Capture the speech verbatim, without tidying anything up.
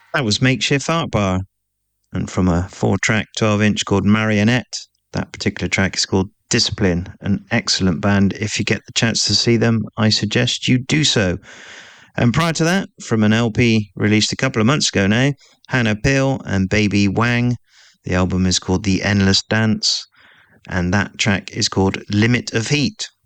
That was Makeshift Art Bar, and from a four-track, twelve-inch called Marionette. That particular track is called Discipline, an excellent band. If you get the chance to see them, I suggest you do so. And prior to that, from an L P released a couple of months ago now, Hannah Peel and Baby Wang. The album is called The Endless Dance, and that track is called Limit of Heat.